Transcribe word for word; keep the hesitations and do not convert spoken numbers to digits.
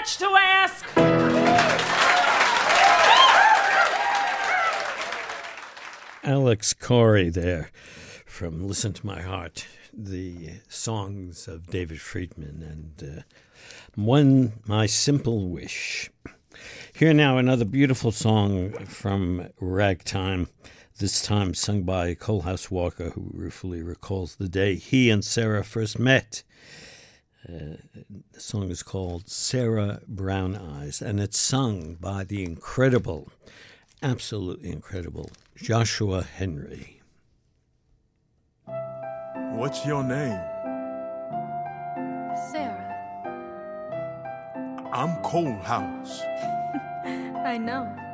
much to ask. Alex Corey there from Listen to My Heart, the songs of David Friedman, and uh, One My Simple Wish. Here now another beautiful song from Ragtime, this time sung by Coalhouse Walker, who ruefully recalls the day he and Sarah first met. Uh, the song is called Sarah Brown Eyes, and it's sung by the incredible, absolutely incredible Joshua Henry. What's your name? Sarah. I'm Coalhouse. I know.